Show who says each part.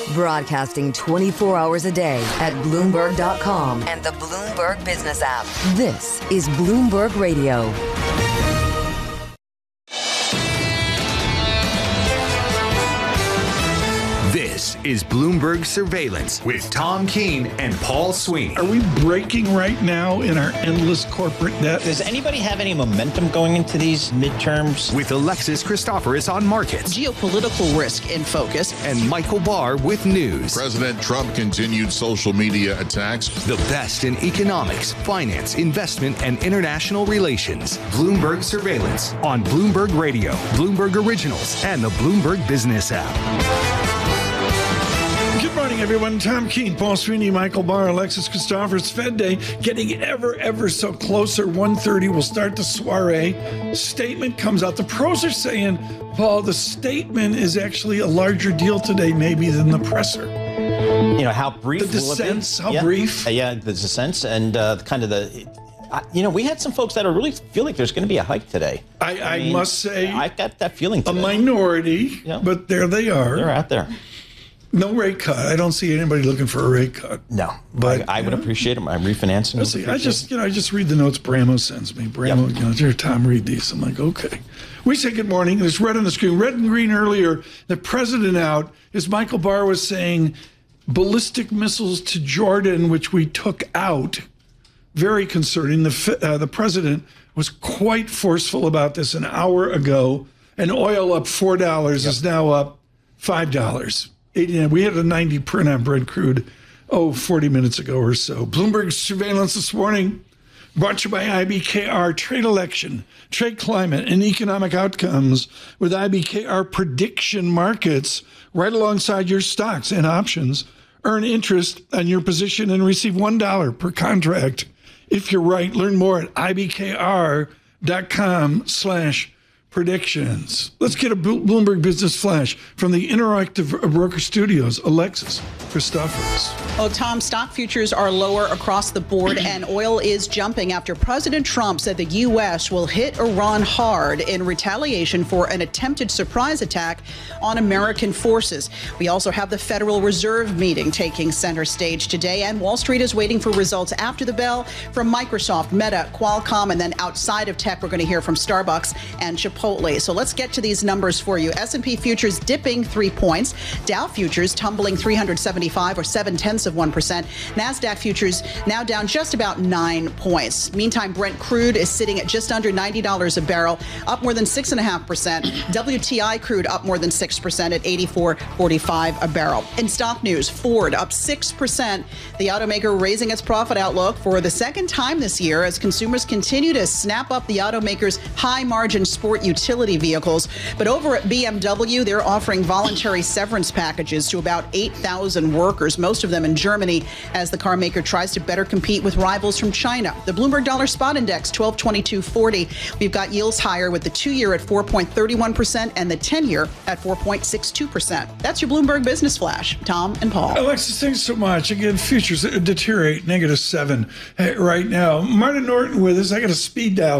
Speaker 1: Broadcasting 24 hours a day at Bloomberg.com and the Bloomberg Business app. This is Bloomberg Radio.
Speaker 2: This is Bloomberg Surveillance with Tom Keene and Paul Sweeney.
Speaker 3: Are we breaking right now in our endless corporate debt?
Speaker 4: Does anybody have any momentum going into these midterms?
Speaker 2: With Alexis Christoforous on markets.
Speaker 5: Geopolitical risk in focus.
Speaker 2: And Michael Barr with news.
Speaker 6: President Trump continued social media attacks.
Speaker 2: The best in economics, finance, investment, and international relations. Bloomberg Surveillance on Bloomberg Radio, Bloomberg Originals, and the Bloomberg Business app.
Speaker 3: Good morning, everyone. Tom Keene, Paul Sweeney, Michael Barr, Alexis Christoforous. Fed Day getting ever so closer. 1:30 will start the soiree. Statement comes out. The pros are saying, Paul, the statement is actually a larger deal today maybe than the presser.
Speaker 4: You know, how brief
Speaker 3: the dissents, how brief?
Speaker 4: Yeah, the dissents and kind of the... we had some folks that are really feel like there's going to be a hike today.
Speaker 3: I must say...
Speaker 4: I got that feeling today.
Speaker 3: A minority, but there they are.
Speaker 4: They're out there.
Speaker 3: No rate cut. I don't see anybody looking for a rate cut.
Speaker 4: No, but I would appreciate them. I'm refinancing.
Speaker 3: I just read the notes Bramo sends me. Bramo, here, Tom, read these. I'm like, okay. We say good morning. There's red on the screen, red and green earlier. The president out, as Michael Barr was saying, ballistic missiles to Jordan, which we took out. Very concerning. The president was quite forceful about this an hour ago. And oil up $4 is now up $5. We had a 90 print on Brent crude, 40 minutes ago or so. Bloomberg Surveillance this morning, brought to you by IBKR. Trade election, trade climate, and economic outcomes with IBKR prediction markets right alongside your stocks and options. Earn interest on your position and receive $1 per contract. If you're right, learn more at ibkr.com/predictions. Let's get a Bloomberg Business Flash from the Interactive Broker Studios. Alexis Christoforous.
Speaker 5: Well, Tom, stock futures are lower across the board, and oil is jumping after President Trump said the U.S. will hit Iran hard in retaliation for an attempted surprise attack on American forces. We also have the Federal Reserve meeting taking center stage today, and Wall Street is waiting for results after the bell from Microsoft, Meta, Qualcomm, and then outside of tech, we're going to hear from Starbucks and Chipotle. So let's get to these numbers for you. S&P futures dipping 3 points. Dow futures tumbling 375 or 0.7%. NASDAQ futures now down just about 9 points. Meantime, Brent crude is sitting at just under $90 a barrel, up more than 6.5%. WTI crude up more than 6% at $84.45 a barrel. In stock news, Ford up 6%. The automaker raising its profit outlook for the second time this year as consumers continue to snap up the automaker's high-margin sport utility vehicles. But over at BMW, they're offering voluntary severance packages to about 8,000 workers, most of them in Germany, as the car maker tries to better compete with rivals from China. The Bloomberg Dollar Spot Index, 1222.40. We've got yields higher with the 2-year at 4.31% and the 10-year at 4.62%. That's your Bloomberg Business Flash. Tom and Paul.
Speaker 3: Alexis, thanks so much. Again, futures deteriorate -7 right now. Martin Norton with us. I got a speed dial